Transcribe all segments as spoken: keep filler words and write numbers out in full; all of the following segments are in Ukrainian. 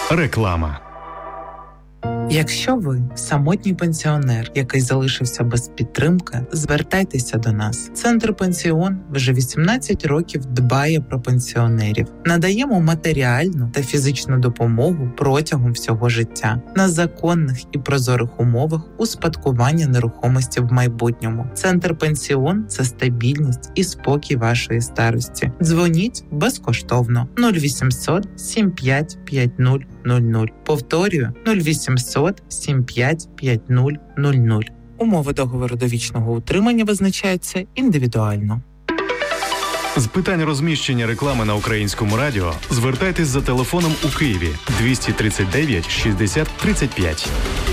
Реклама. Якщо ви самотній пенсіонер, який залишився без підтримки, звертайтеся до нас. Центр «Пенсіон» вже вісімнадцять років дбає про пенсіонерів. Надаємо матеріальну та фізичну допомогу протягом всього життя на законних і прозорих умовах успадкування нерухомості в майбутньому. Центр «Пенсіон» – це стабільність і спокій вашої старості. Дзвоніть безкоштовно нуль вісімсот сім п'ять п'ять нуль нуль нуль. Повторюю, нуль вісімсот сім п'ять п'ять нуль нуль нуль. Умови договору довічного утримання визначаються індивідуально. З питань розміщення реклами на Українському радіо звертайтесь за телефоном у Києві двісті тридцять дев'ять шістдесят тридцять п'ять.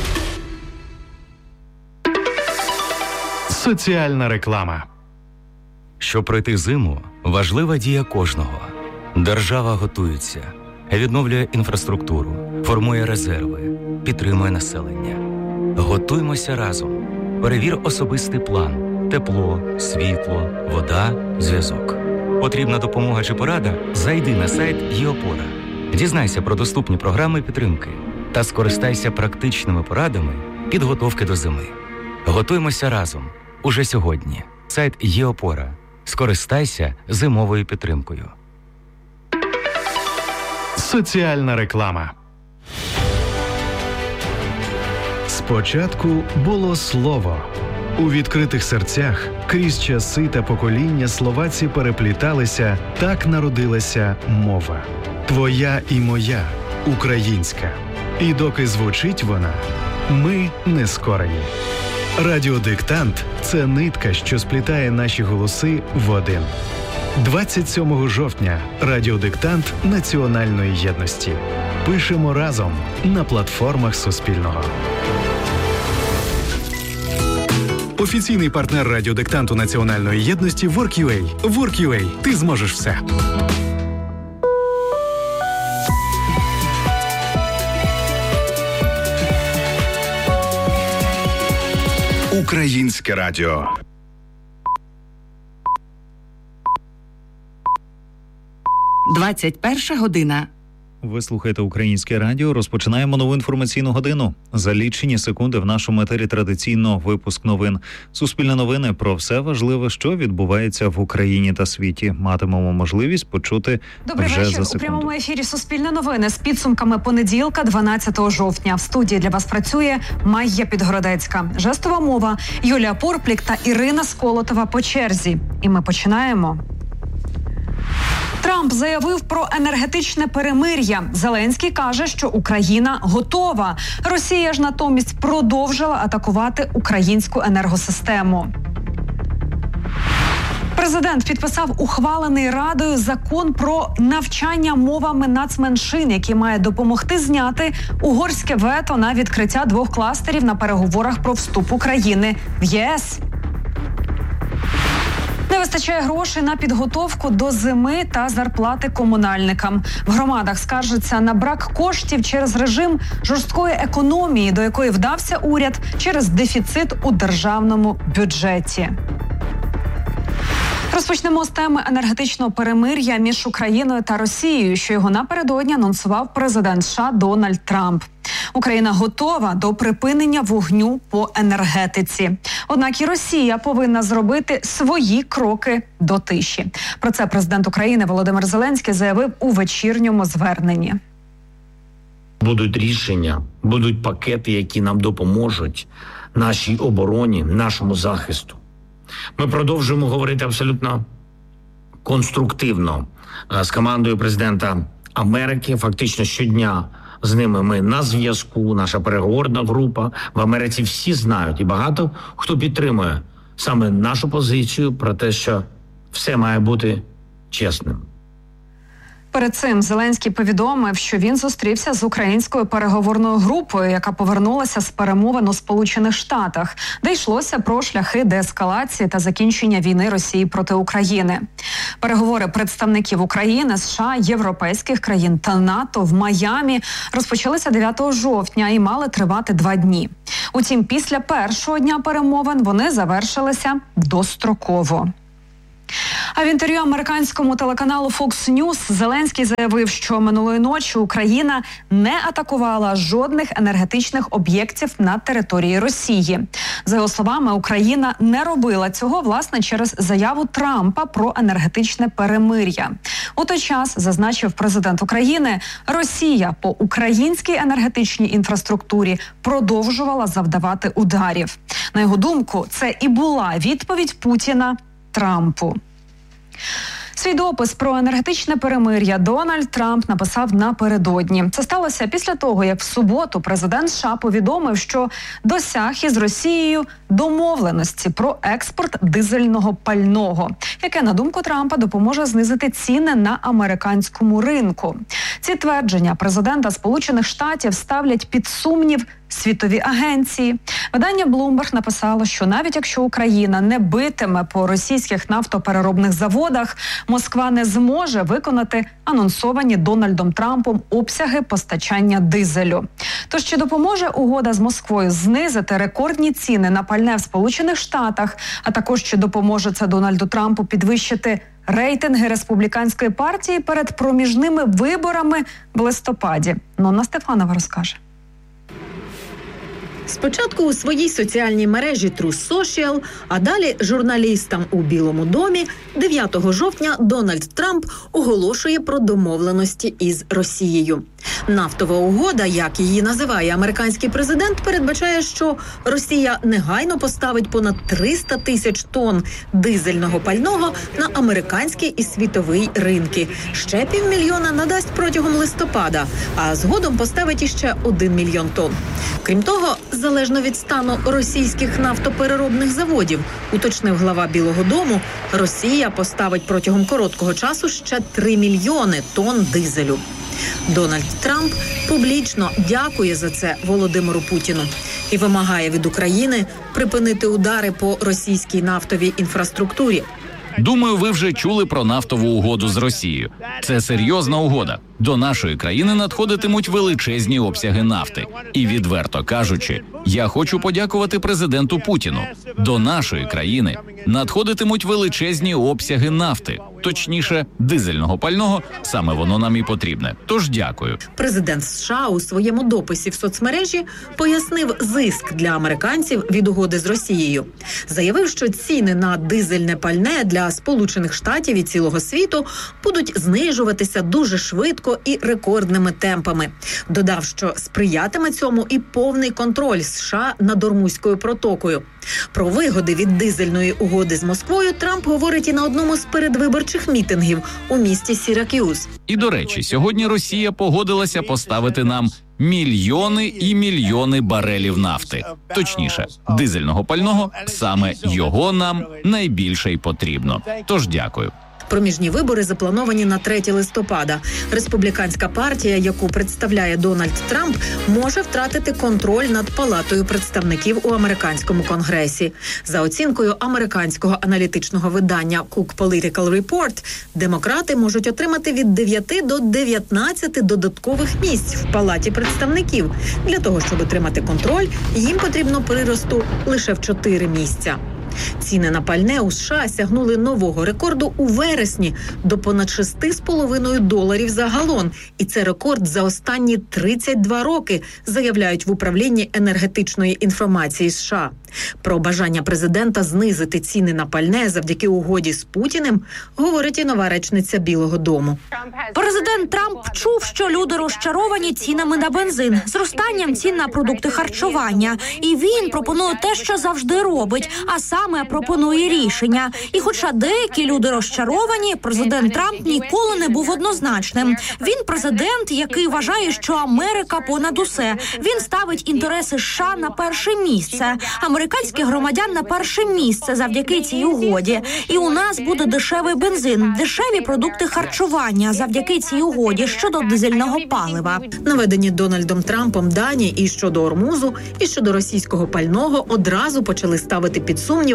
Соціальна реклама. Щоб пройти зиму, важлива дія кожного. Держава готується, відновлює інфраструктуру, формує резерви, підтримує населення. Готуймося разом. Перевір особистий план. Тепло, світло, вода, зв'язок. Потрібна допомога чи порада? Зайди на сайт ЄОПОРА. Дізнайся про доступні програми підтримки та скористайся практичними порадами підготовки до зими. Готуймося разом. Уже сьогодні. Сайт ЄОПОРА. Скористайся зимовою підтримкою. Соціальна реклама. Спочатку було слово. У відкритих серцях крізь часи та покоління словаці перепліталися, так народилася мова. Твоя і моя, українська. І доки звучить вона, ми не скорені. Радіодиктант – це нитка, що сплітає наші голоси в один. двадцять сьомого жовтня радіодиктант національної єдності. Пишемо разом на платформах Суспільного. Офіційний партнер радіодиктанту національної єдності WorkUA. WorkUA. Ти зможеш все. Українське радіо. двадцять перша година. Ви слухаєте Українське радіо. Розпочинаємо нову інформаційну годину. За лічені секунди в нашому етері традиційно випуск новин. Суспільне новини про все важливе, що відбувається в Україні та світі. Матимемо можливість почути Добрий вже вечір. за секунду. У прямому ефірі Суспільне новини з підсумками понеділка, дванадцятого жовтня. В студії для вас працює Майя Підгородецька. Жестова мова, Юлія Порплік та Ірина Сколотова по черзі. І ми починаємо. Трамп заявив про енергетичне перемир'я. Зеленський каже, що Україна готова. Росія ж натомість продовжила атакувати українську енергосистему. Президент підписав ухвалений Радою закон про навчання мовами нацменшин, який має допомогти зняти угорське вето на відкриття двох кластерів на переговорах про вступ України в ЄС. Не вистачає грошей на підготовку до зими та зарплати комунальникам. В громадах скаржаться на брак коштів через режим жорсткої економії, до якої вдався уряд через дефіцит у державному бюджеті. Розпочнемо з теми енергетичного перемир'я між Україною та Росією, що його напередодні анонсував президент США Дональд Трамп. Україна готова до припинення вогню по енергетиці. Однак і Росія повинна зробити свої кроки до тиші. Про це президент України Володимир Зеленський заявив у вечірньому зверненні. Будуть рішення, будуть пакети, які нам допоможуть нашій обороні, нашому захисту. Ми продовжуємо говорити абсолютно конструктивно з командою президента Америки. Фактично щодня з ними ми на зв'язку, наша переговорна група. В Америці всі знають і багато хто підтримує саме нашу позицію про те, що все має бути чесним. Перед цим Зеленський повідомив, що він зустрівся з українською переговорною групою, яка повернулася з перемовин у Сполучених Штатах, де йшлося про шляхи деескалації та закінчення війни Росії проти України. Переговори представників України, США, європейських країн та НАТО в Майамі розпочалися дев'ятого жовтня і мали тривати два дні. Утім, після першого дня перемовин вони завершилися достроково. А в інтерв'ю американському телеканалу Fox News Зеленський заявив, що минулої ночі Україна не атакувала жодних енергетичних об'єктів на території Росії. За його словами, Україна не робила цього, власне, через заяву Трампа про енергетичне перемир'я. У той час, зазначив президент України, Росія по українській енергетичній інфраструктурі продовжувала завдавати ударів. На його думку, це і була відповідь Путіна Трампу. Свій допис про енергетичне перемир'я Дональд Трамп написав напередодні. Це сталося після того, як в суботу президент США повідомив, що досяг із Росією домовленості про експорт дизельного пального, яке, на думку Трампа, допоможе знизити ціни на американському ринку. Ці твердження президента Сполучених Штатів ставлять під сумнів світові агенції. Видання Bloomberg написало, що навіть якщо Україна не битиме по російських нафтопереробних заводах, Москва не зможе виконати анонсовані Дональдом Трампом обсяги постачання дизелю. Тож чи допоможе угода з Москвою знизити рекордні ціни на пальне в Сполучених Штатах, а також чи допоможе це Дональду Трампу підвищити рейтинги республіканської партії перед проміжними виборами в листопаді? Нонна Стефанова розкаже. Спочатку у своїй соціальній мережі Truth Social, а далі журналістам у Білому домі дев'ятого жовтня Дональд Трамп оголошує про домовленості із Росією. Нафтова угода, як її називає американський президент, передбачає, що Росія негайно поставить понад триста тисяч тонн дизельного пального на американський і світовий ринки. Ще півмільйона надасть протягом листопада, а згодом поставить іще один мільйон тонн. Крім того, залежно від стану російських нафтопереробних заводів, уточнив глава Білого дому, Росія поставить протягом короткого часу ще три мільйони тонн дизелю. Дональд Трамп публічно дякує за це Володимиру Путіну і вимагає від України припинити удари по російській нафтовій інфраструктурі. Думаю, ви вже чули про нафтову угоду з Росією. Це серйозна угода. До нашої країни надходитимуть величезні обсяги нафти. І, відверто кажучи, я хочу подякувати президенту Путіну. До нашої країни надходитимуть величезні обсяги нафти. Точніше, дизельного пального, саме воно нам і потрібне. Тож дякую. Президент США у своєму дописі в соцмережі пояснив зиск для американців від угоди з Росією. Заявив, що ціни на дизельне пальне для Сполучених Штатів і цілого світу будуть знижуватися дуже швидко і рекордними темпами. Додав, що сприятиме цьому і повний контроль США над Ормузькою протокою. Про вигоди від дизельної угоди з Москвою Трамп говорить і на одному з передвиборчих мітингів у місті Сірак'юз. І, до речі, сьогодні Росія погодилася поставити нам мільйони і мільйони барелів нафти. Точніше, дизельного пального, саме його нам найбільше й потрібно. Тож дякую. Проміжні вибори заплановані на третє листопада. Республіканська партія, яку представляє Дональд Трамп, може втратити контроль над Палатою представників у американському конгресі. За оцінкою американського аналітичного видання Cook Political Report, демократи можуть отримати від дев'яти до дев'ятнадцяти додаткових місць в Палаті представників. Для того, щоб отримати контроль, їм потрібно приросту лише в чотири місця. Ціни на пальне у США сягнули нового рекорду у вересні до понад шести з половиною доларів за галон. І це рекорд за останні тридцять два роки, заявляють в управлінні енергетичної інформації США. Про бажання президента знизити ціни на пальне завдяки угоді з Путіним говорить і нова речниця Білого дому. Президент Трамп чув, що люди розчаровані цінами на бензин, зростанням цін на продукти харчування. І він пропонує те, що завжди робить, а саме пропонує рішення. І хоча деякі люди розчаровані, президент Трамп ніколи не був однозначним. Він президент, який вважає, що Америка понад усе. Він ставить інтереси США на перше місце. Американських громадян на перше місце завдяки цій угоді. І у нас буде дешевий бензин, дешеві продукти харчування завдяки цій угоді щодо дизельного палива. Наведені Дональдом Трампом дані і щодо Ормузу, і щодо російського пального одразу почали ставити під сумнів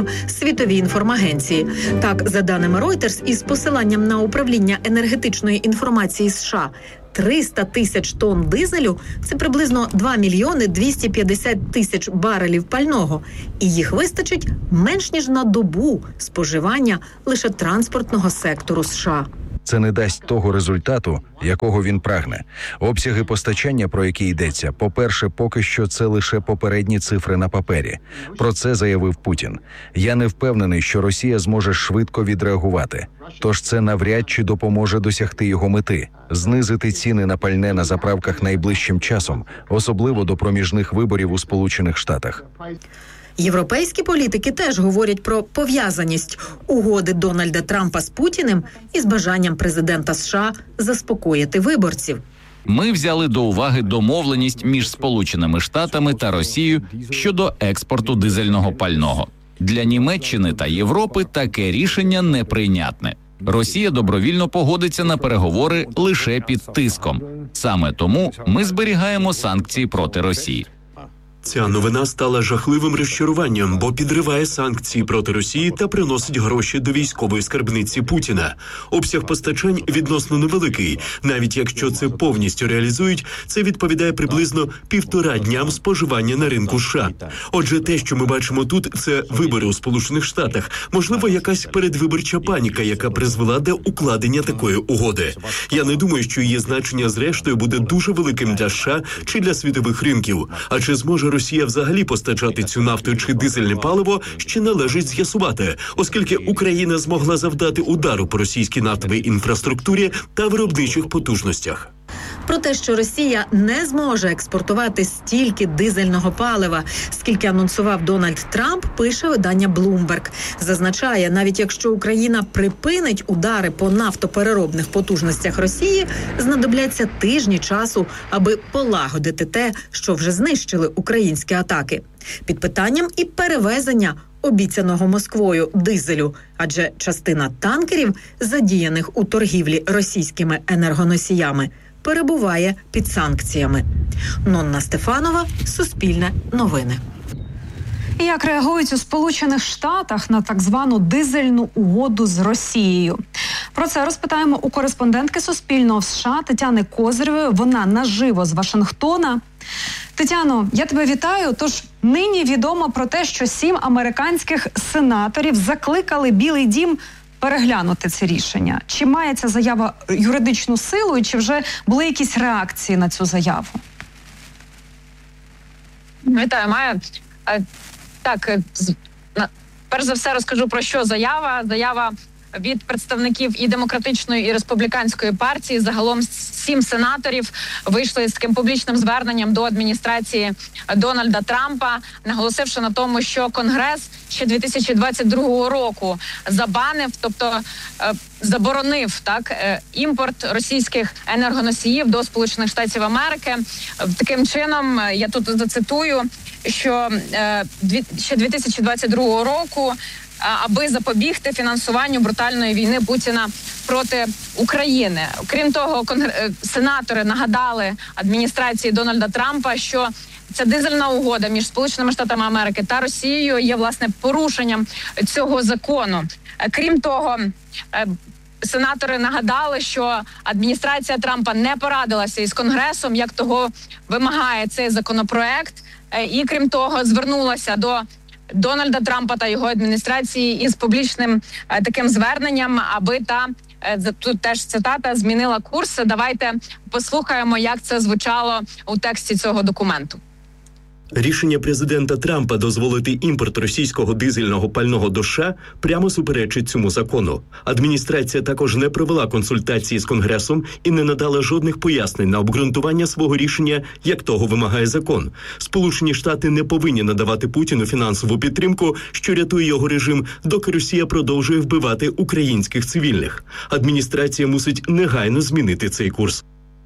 зазначив Світовій інформагенції. Так, за даними Reuters, із посиланням на управління енергетичної інформації США, триста тисяч тонн дизелю – це приблизно два мільйони двісті п'ятдесят тисяч барелів пального. І їх вистачить менш ніж на добу споживання лише транспортного сектору США. Це не дасть того результату, якого він прагне. Обсяги постачання, про які йдеться, по-перше, поки що це лише попередні цифри на папері. Про це заявив Путін. Я не впевнений, що Росія зможе швидко відреагувати. Тож це навряд чи допоможе досягти його мети – знизити ціни на пальне на заправках найближчим часом, особливо до проміжних виборів у Сполучених Штатах. Європейські політики теж говорять про пов'язаність угоди Дональда Трампа з Путіним із бажанням президента США заспокоїти виборців. Ми взяли до уваги домовленість між Сполученими Штатами та Росією щодо експорту дизельного пального. Для Німеччини та Європи таке рішення неприйнятне. Росія добровільно погодиться на переговори лише під тиском. Саме тому ми зберігаємо санкції проти Росії. Ця новина стала жахливим розчаруванням, бо підриває санкції проти Росії та приносить гроші до військової скарбниці Путіна. Обсяг постачань відносно невеликий. Навіть якщо це повністю реалізують, це відповідає приблизно півтора дням споживання на ринку США. Отже, те, що ми бачимо тут, це вибори у Сполучених Штатах. Можливо, якась передвиборча паніка, яка призвела до укладення такої угоди. Я не думаю, що її значення зрештою буде дуже великим для США чи для світових ринків. А чи зможе Росія взагалі постачати цю нафту чи дизельне паливо, ще належить з'ясувати, оскільки Україна змогла завдати удару по російській нафтовій інфраструктурі та виробничих потужностях. Про те, що Росія не зможе експортувати стільки дизельного палива, скільки анонсував Дональд Трамп, пише видання Bloomberg. Зазначає, навіть якщо Україна припинить удари по нафтопереробних потужностях Росії, знадобляться тижні часу, аби полагодити те, що вже знищили українські атаки. Під питанням і перевезення обіцяного Москвою дизелю, адже частина танкерів, задіяних у торгівлі російськими енергоносіями, перебуває під санкціями. Нонна Стефанова, Суспільне новини. Як реагують у Сполучених Штатах на так звану дизельну угоду з Росією? Про це розпитаємо у кореспондентки Суспільного в США Тетяни Козирєвої. Вона наживо з Вашингтона. Тетяно, я тебе вітаю. Тож нині відомо про те, що сім американських сенаторів закликали Білий дім переглянути це рішення. Чи має ця заява юридичну силу і чи вже були якісь реакції на цю заяву? Вітаю, Майя. Так, перш за все розкажу, про що заява. Заява від представників і демократичної, і республіканської партії. Загалом сім сенаторів вийшли з таким публічним зверненням до адміністрації Дональда Трампа, наголосивши на тому, що Конгрес ще дві тисячі двадцять другого року забанив, тобто заборонив так імпорт російських енергоносіїв до Сполучених Штатів Америки. Таким чином, я тут зацитую, що ще дві тисячі двадцять другого року, аби запобігти фінансуванню брутальної війни Путіна проти України. Крім того, конгр... сенатори нагадали адміністрації Дональда Трампа, що ця дизельна угода між Сполученими Штатами Америки та Росією є, власне, порушенням цього закону. Крім того, сенатори нагадали, що адміністрація Трампа не порадилася із Конгресом, як того вимагає цей законопроект, і, крім того, звернулася до Дональда Трампа та його адміністрації із публічним е, таким зверненням, аби та, е, тут теж цитата, змінила курс. Давайте послухаємо, як це звучало у тексті цього документу. Рішення президента Трампа дозволити імпорт російського дизельного пального до США прямо суперечить цьому закону. Адміністрація також не провела консультації з Конгресом і не надала жодних пояснень на обґрунтування свого рішення, як того вимагає закон. Сполучені Штати не повинні надавати Путіну фінансову підтримку, що рятує його режим, доки Росія продовжує вбивати українських цивільних. Адміністрація мусить негайно змінити цей курс.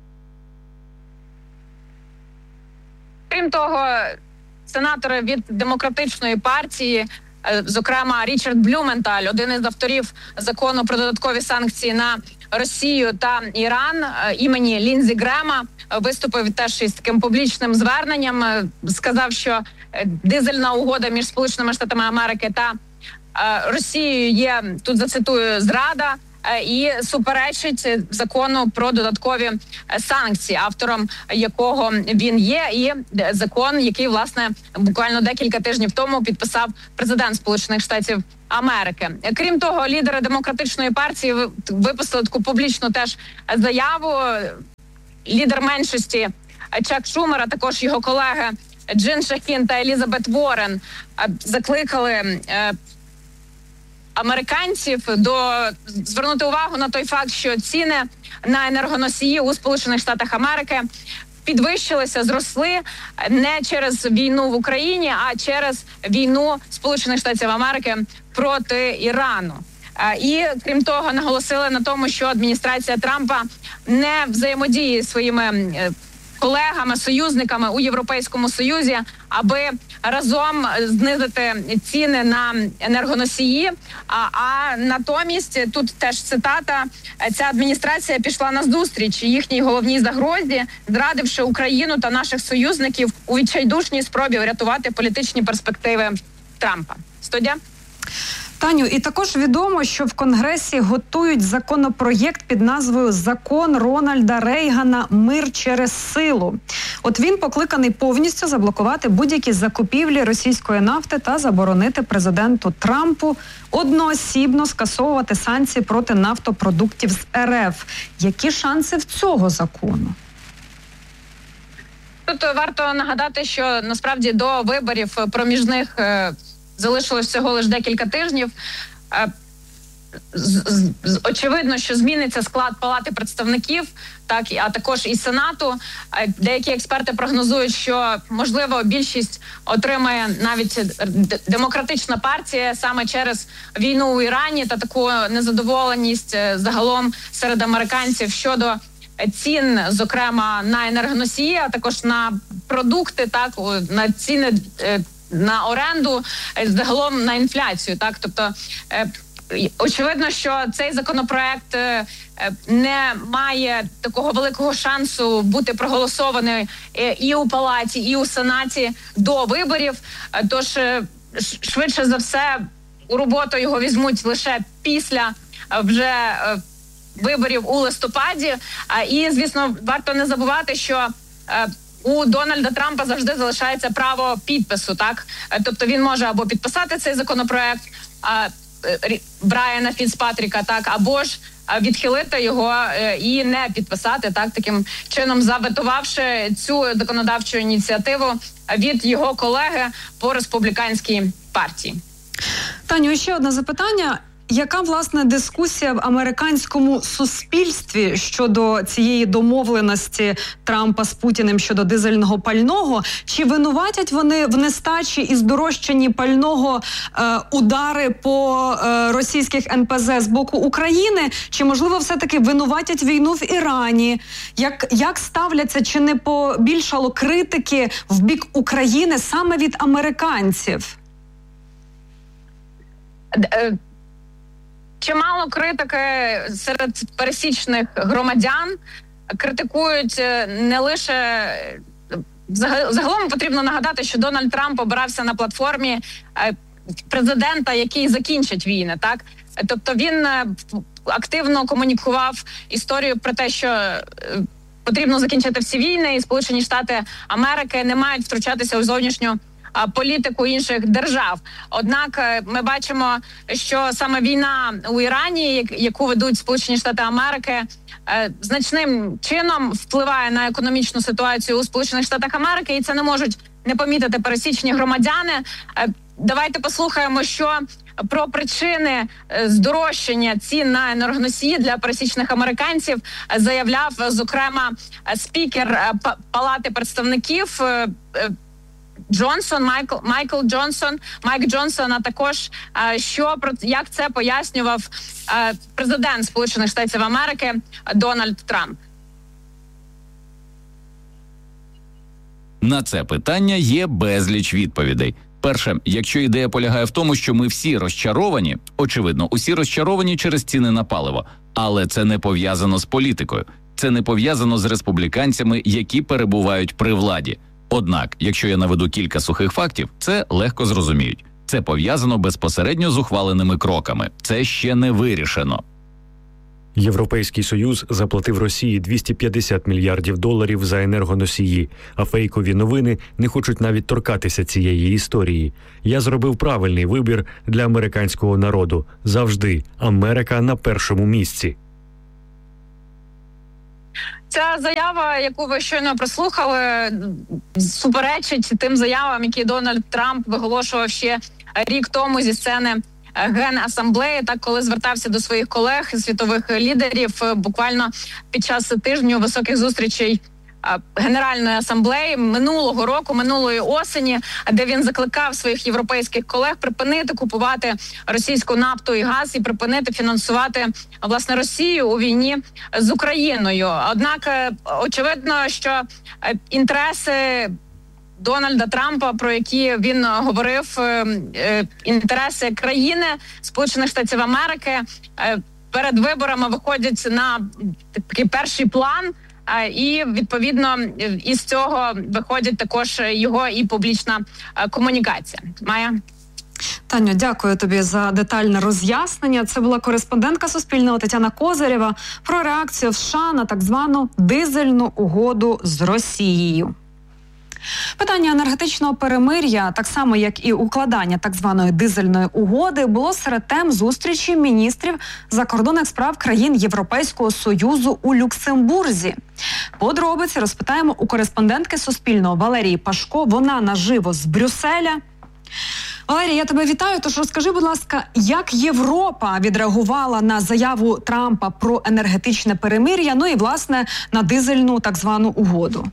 Крім того, сенатори від демократичної партії, зокрема Річард Блюменталь, один із авторів закону про додаткові санкції на Росію та Іран, імені Лінзі Грема, виступив теж із таким публічним зверненням, сказав, що дизельна угода між Сполученими Штатами Америки та Росією є, тут зацитую, зрада і суперечить закону про додаткові санкції, автором якого він є, і закон, який, власне, буквально декілька тижнів тому підписав президент Сполучених Штатів Америки. Крім того, лідери Демократичної партії випустили таку публічну теж заяву. Лідер меншості Чак Шумер, а також його колеги Джин Шахін та Елізабет Уоррен закликали американців до звернути увагу на той факт, що ціни на енергоносії у Сполучених Штатах Америки підвищилися, зросли не через війну в Україні, а через війну Сполучених Штатів Америки проти Ірану. І, крім того, наголосили на тому, що адміністрація Трампа не взаємодіє зі своїми колегами, союзниками у Європейському Союзі, аби разом знизити ціни на енергоносії. А, а натомість, тут теж цитата, ця адміністрація пішла на зустріч їхній головній загрозі, зрадивши Україну та наших союзників у відчайдушній спробі врятувати політичні перспективи Трампа. Студія? Таню, і також відомо, що в Конгресі готують законопроєкт під назвою «Закон Рональда Рейгана. Мир через силу». От він покликаний повністю заблокувати будь-які закупівлі російської нафти та заборонити президенту Трампу одноосібно скасовувати санкції проти нафтопродуктів з РФ. Які шанси в цього закону? Тут варто нагадати, що насправді до виборів проміжних залишилось всього лише декілька тижнів. Очевидно, що зміниться склад Палати представників, так, а також і Сенату. Деякі експерти прогнозують, що, можливо, більшість отримає навіть демократична партія саме через війну у Ірані та таку незадоволеність загалом серед американців щодо цін, зокрема, на енергоносії, а також на продукти, так, на ціни на оренду, загалом на інфляцію. Так, тобто, очевидно, що цей законопроект не має такого великого шансу бути проголосований і у Палаті, і у Сенаті до виборів. Тож, швидше за все, у роботу його візьмуть лише після вже виборів у листопаді. І, звісно, варто не забувати, що у Дональда Трампа завжди залишається право підпису, так? Тобто він може або підписати цей законопроект а, Брайана Фіцпатріка, так, або ж відхилити його і не підписати, так, таким чином заветувавши цю законодавчу ініціативу від його колеги по республіканській партії. Таню, ще одне запитання. Яка, власне, дискусія в американському суспільстві щодо цієї домовленості Трампа з Путіним щодо дизельного пального? Чи винуватять вони в нестачі і здорожчанні пального е, удари по е, російських ен пе зет з боку України? Чи, можливо, все-таки винуватять війну в Ірані? Як, як ставляться, чи не побільшало критики в бік України саме від американців? Чимало критики серед пересічних громадян критикують не лише... Загалом потрібно нагадати, що Дональд Трамп обирався на платформі президента, який закінчить війни, так? Тобто він активно комунікував історію про те, що потрібно закінчити всі війни, і Сполучені Штати Америки не мають втручатися у зовнішню політику інших держав. Однак ми бачимо, що саме війна у Ірані, яку ведуть Сполучені Штати Америки, значним чином впливає на економічну ситуацію у Сполучених Штатах Америки, і це не можуть не помітити пересічні громадяни. Давайте послухаємо, що про причини здорожчання цін на енергоносії для пересічних американців заявляв, зокрема, спікер Палати представників Джонсон, Майкл, Майкл Джонсон, Майк Джонсон, а також що, як це пояснював президент Сполучених Штатів Америки Дональд Трамп. На це питання є безліч відповідей. Перше, якщо ідея полягає в тому, що ми всі розчаровані, очевидно, усі розчаровані через ціни на паливо, але це не пов'язано з політикою, це не пов'язано з республіканцями, які перебувають при владі. Однак, якщо я наведу кілька сухих фактів, це легко зрозуміють. Це пов'язано безпосередньо з ухваленими кроками. Це ще не вирішено. Європейський Союз заплатив Росії двісті п'ятдесят мільярдів доларів за енергоносії, а фейкові новини не хочуть навіть торкатися цієї історії. Я зробив правильний вибір для американського народу. Завжди Америка на першому місці. Ця заява, яку ви щойно прослухали, суперечить тим заявам, які Дональд Трамп виголошував ще рік тому зі сцени Генасамблеї, так коли звертався до своїх колег, світових лідерів, буквально під час тижню високих зустрічей Генеральної асамблеї минулого року, минулої осені, де він закликав своїх європейських колег припинити купувати російську нафту і газ і припинити фінансувати, власне, Росію у війні з Україною. Однак, очевидно, що інтереси Дональда Трампа, про які він говорив, інтереси країни Сполучених Штатів Америки перед виборами виходять на такий перший план, і, відповідно, із цього виходить також його і публічна комунікація. Майя? Таню, дякую тобі за детальне роз'яснення. Це була кореспондентка Суспільного Тетяна Козирєва про реакцію в США на так звану дизельну угоду з Росією. Питання енергетичного перемир'я, так само як і укладання так званої дизельної угоди, було серед тем зустрічі міністрів закордонних справ країн Європейського Союзу у Люксембурзі. Подробиці розпитаємо у кореспондентки Суспільного Валерії Пашко. Вона наживо з Брюсселя. Валерія, я тебе вітаю. Тож розкажи, будь ласка, як Європа відреагувала на заяву Трампа про енергетичне перемир'я, ну і, власне, на дизельну так звану угоду?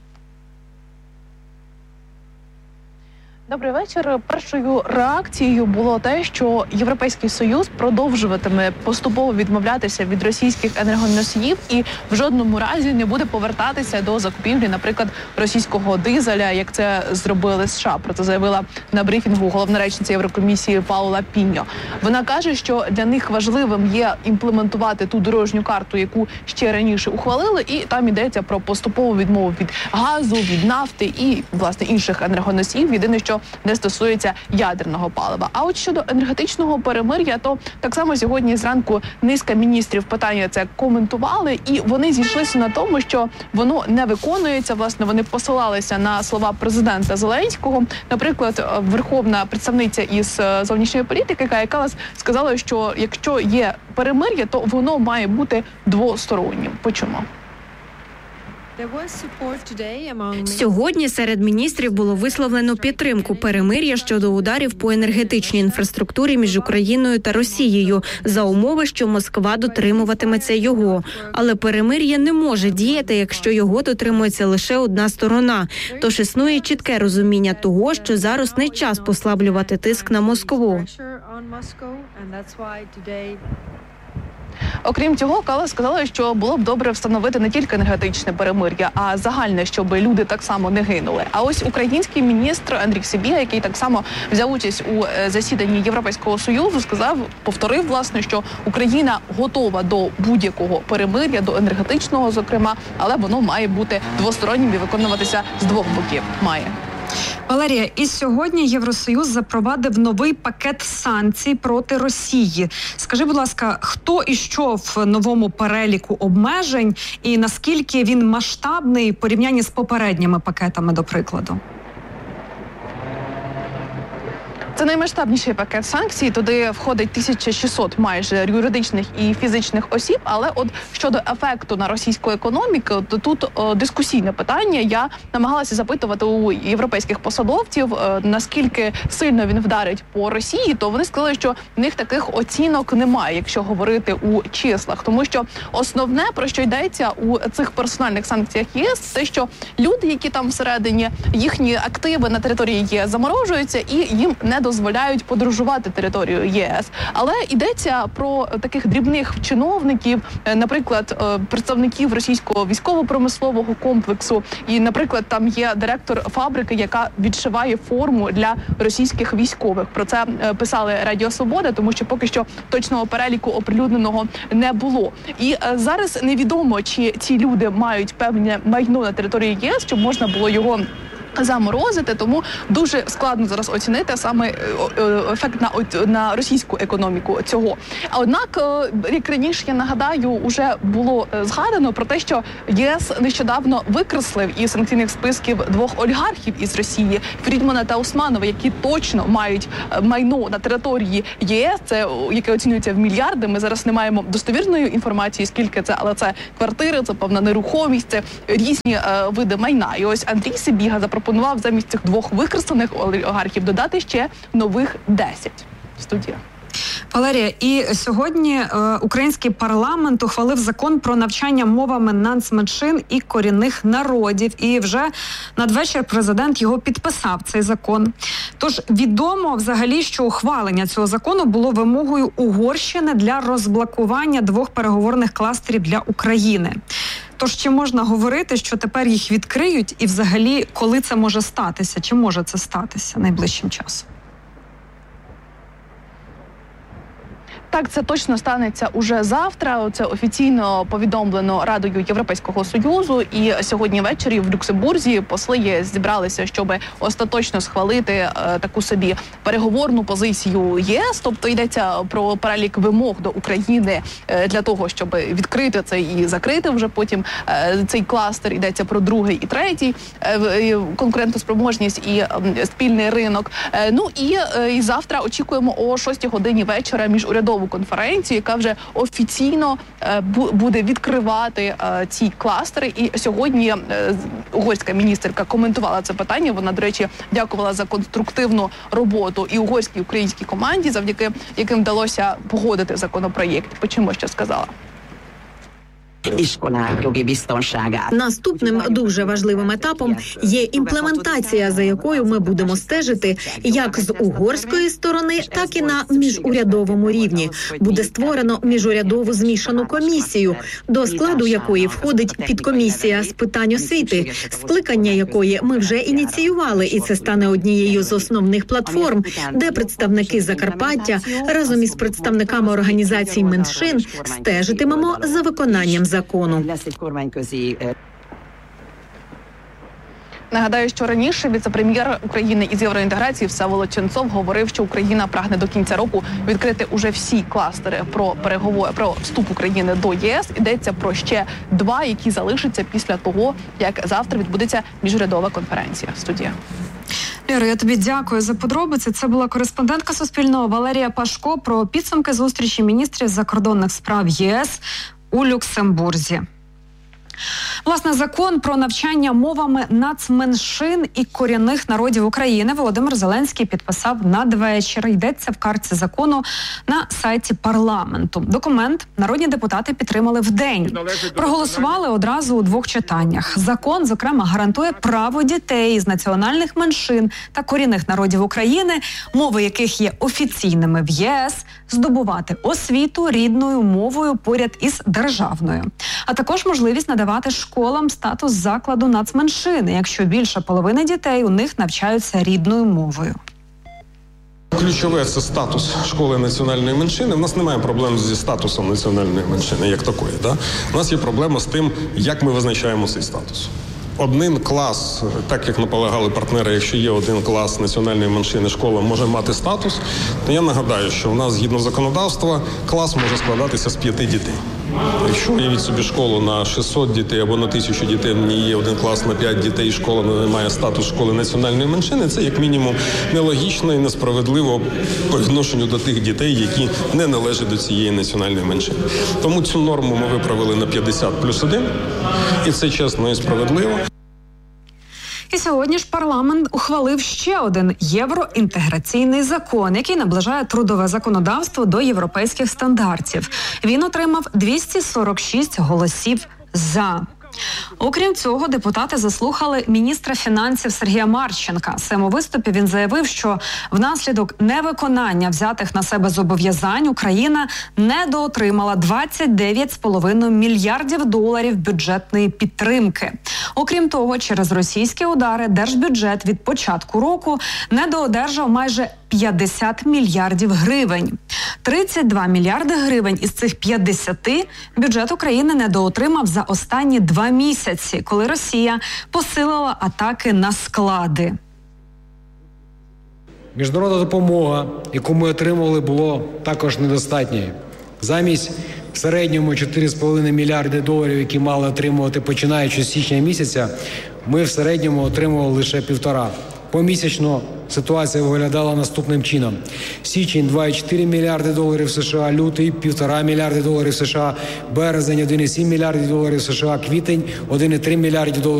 Добрий вечір. Першою реакцією було те, що Європейський Союз продовжуватиме поступово відмовлятися від російських енергоносіїв і в жодному разі не буде повертатися до закупівлі, наприклад, російського дизеля, як це зробили США. Про це заявила на брифінгу головна речниця Єврокомісії Паула Піньо. Вона каже, що для них важливим є імплементувати ту дорожню карту, яку ще раніше ухвалили, і там йдеться про поступову відмову від газу, від нафти і, власне, інших енергоносіїв. Єдине, що не стосується ядерного палива. А от щодо енергетичного перемир'я, то так само сьогодні зранку низка міністрів питання це коментували, і вони зійшлися на тому, що воно не виконується. Власне, вони посилалися на слова президента Зеленського. Наприклад, верховна представниця із зовнішньої політики Кая Каллас сказала, що якщо є перемир'я, то воно має бути двостороннім. Почому? Сьогодні серед міністрів було висловлено підтримку перемир'я щодо ударів по енергетичній інфраструктурі між Україною та Росією за умови, що Москва дотримуватиметься його. Але перемир'я не може діяти, якщо його дотримується лише одна сторона. Тож існує чітке розуміння того, що зараз не час послаблювати тиск на Москву. Окрім цього, Каллас сказала, що було б добре встановити не тільки енергетичне перемир'я, а загальне, щоб люди так само не гинули. А ось український міністр Андрій Сибіга, який так само взяв участь у засіданні Європейського Союзу, сказав, повторив, власне, що Україна готова до будь-якого перемир'я, до енергетичного, зокрема, але воно має бути двостороннім і виконуватися з двох боків. Має. Валерія, і сьогодні Євросоюз запровадив новий пакет санкцій проти Росії. Скажи, будь ласка, хто і що в новому переліку обмежень і наскільки він масштабний в порівнянні з попередніми пакетами, до прикладу? Це наймасштабніший пакет санкцій. Туди входить тисяча шістсот майже юридичних і фізичних осіб. Але от щодо ефекту на російську економіку, то тут о, дискусійне питання. Я намагалася запитувати у європейських посадовців, о, наскільки сильно він вдарить по Росії, то вони сказали, що в них таких оцінок немає, якщо говорити у числах. Тому що основне, про що йдеться у цих персональних санкціях ЄС, те, що люди, які там всередині, їхні активи на території ЄС заморожуються і їм не дозволяють подорожувати територію ЄС. Але йдеться про таких дрібних чиновників, наприклад, представників російського військово-промислового комплексу. І, наприклад, там є директор фабрики, яка відшиває форму для російських військових. Про це писали Радіо Свобода, тому що поки що точного переліку оприлюдненого не було. І зараз невідомо, чи ці люди мають певне майно на території ЄС, щоб можна було його заморозити, тому дуже складно зараз оцінити саме ефект на, на російську економіку цього. А однак, як раніше, я нагадаю, уже було згадано про те, що ЄС нещодавно викреслив із санкційних списків двох олігархів із Росії, Фрідмана та Усманова, які точно мають майно на території ЄС, це яке оцінюється в мільярди. Ми зараз не маємо достовірної інформації, скільки це, але це квартири, це певна нерухомість, це різні е, види майна. І ось Андрій Сибіга запропонував замість цих двох використаних олігархів додати ще нових десять. Студія. Валерія, і сьогодні е, український парламент ухвалив закон про навчання мовами нацменшин і корінних народів. І вже надвечір президент його підписав, цей закон. Тож відомо взагалі, що ухвалення цього закону було вимогою Угорщини для розблокування двох переговорних кластерів для України. Тож чи можна говорити, що тепер їх відкриють і взагалі коли це може статися? Чи може це статися найближчим часом? Так, це точно станеться уже завтра. Це офіційно повідомлено Радою Європейського Союзу. І сьогодні ввечері в Люксембурзі посли ЄС зібралися, щоб остаточно схвалити е, таку собі переговорну позицію ЄС. Тобто йдеться про перелік вимог до України е, для того, щоб відкрити це і закрити вже потім е, цей кластер. Йдеться про другий і третій е, конкурентоспроможність і е, спільний ринок. Е, ну і, е, і завтра очікуємо о шостій годині вечора міжурядову конференцію, яка вже офіційно е, буде відкривати е, ці кластери. І сьогодні е, угорська міністерка коментувала це питання. Вона, до речі, дякувала за конструктивну роботу і угорській, і українській команді, завдяки яким вдалося погодити законопроєкт. Почуємо, що сказала. Наступним дуже важливим етапом є імплементація, за якою ми будемо стежити як з угорської сторони, так і на міжурядовому рівні. Буде створено міжурядову змішану комісію, до складу якої входить підкомісія з питань освіти, скликання якої ми вже ініціювали, і це стане однією з основних платформ, де представники Закарпаття разом із представниками організацій меншин стежитимемо за виконанням закону. Нагадаю, що раніше віце-прем'єр України із євроінтеграції Всеволод Ченцов говорив, що Україна прагне до кінця року відкрити уже всі кластери про переговори про вступ України до ЄС. Йдеться про ще два, які залишаться після того, як завтра відбудеться міжурядова конференція. Студія. Лєро, я тобі дякую за подробиці. Це була кореспондентка Суспільного Валерія Пашко про підсумки зустрічі міністрів закордонних справ ЄС у Люксембурзі. Власне, закон про навчання мовами нацменшин і корінних народів України Володимир Зеленський підписав надвечір. Йдеться в картці закону на сайті парламенту. Документ народні депутати підтримали вдень. Проголосували одразу у двох читаннях. Закон, зокрема, гарантує право дітей з національних меншин та корінних народів України, мови яких є офіційними в ЄС, здобувати освіту рідною мовою поряд із державною. А також можливість надавати школам статус закладу нацменшини, якщо більше половини дітей у них навчаються рідною мовою. Ключове – це статус школи національної меншини. У нас немає проблем зі статусом національної меншини, як такої. Да? У нас є проблема з тим, як ми визначаємо цей статус. Один клас, так як наполягали партнери, якщо є один клас національної меншини, школа може мати статус, то я нагадаю, що в нас, згідно законодавства, клас може складатися з п'яти дітей. Якщо уявіть собі школу на шістсот дітей або на тисячу дітей, в ній є один клас на п'ять дітей, і школа не має статус школи національної меншини, це як мінімум нелогічно і несправедливо по відношенню до тих дітей, які не належать до цієї національної меншини. Тому цю норму ми виправили на п'ятдесят плюс один, і це чесно і справедливо. І сьогодні ж парламент ухвалив ще один євроінтеграційний закон, який наближає трудове законодавство до європейських стандартів. Він отримав двісті сорок шість голосів «за». Окрім цього, депутати заслухали міністра фінансів Сергія Марченка. В своєму виступі він заявив, що внаслідок невиконання взятих на себе зобов'язань Україна недоотримала двадцять дев'ять цілих п'ять десятих мільярдів доларів бюджетної підтримки. Окрім того, через російські удари держбюджет від початку року недоодержав майже п'ятдесят мільярдів гривень. тридцять два мільярди гривень із цих п'ятдесяти бюджет України недоотримав за останні два місяці, коли Росія посилила атаки на склади. Міжнародна допомога, яку ми отримували, було також недостатньою. Замість в середньому чотири з половиною мільярди доларів, які мали отримувати починаючи з січня місяця, ми в середньому отримували лише півтора. Помісячно ситуація виглядала наступним чином. Січень – два цілих чотири мільярди доларів США, лютий – півтора мільярди доларів США, березень – один цілих сім мільярдів доларів США, квітень – один цілих три мільярдів доларів